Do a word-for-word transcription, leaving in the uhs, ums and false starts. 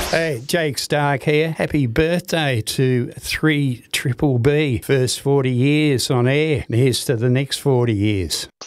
Hey, Jake Stark here. Happy birthday to three Triple B. First forty years on air. And here's to the next forty years.